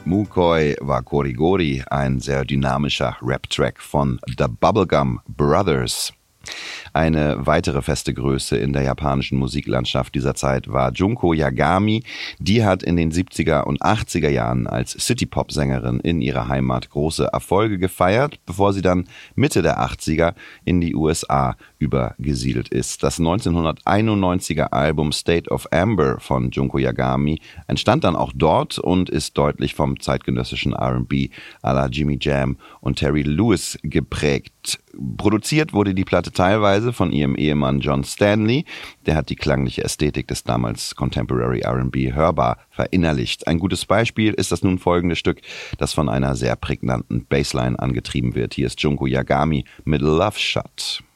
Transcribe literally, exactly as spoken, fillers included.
Mukoi wa Korigori, ein sehr dynamischer Rap-Track von The Bubblegum Brothers. Eine weitere feste Größe in der japanischen Musiklandschaft dieser Zeit war Junko Yagami. Die hat in den siebziger und achtziger Jahren als City-Pop-Sängerin in ihrer Heimat große Erfolge gefeiert, bevor sie dann Mitte der achtziger in die U S A übergesiedelt ist. Das neunzehnhunderteinundneunziger Album State of Amber von Junko Yagami entstand dann auch dort und ist deutlich vom zeitgenössischen R and B à la Jimmy Jam und Terry Lewis geprägt. Produziert wurde die Platte teilweise von ihrem Ehemann John Stanley. Der hat die klangliche Ästhetik des damals Contemporary R and B hörbar verinnerlicht. Ein gutes Beispiel ist das nun folgende Stück, das von einer sehr prägnanten Bassline angetrieben wird. Hier ist Junko Yagami mit Love Shot.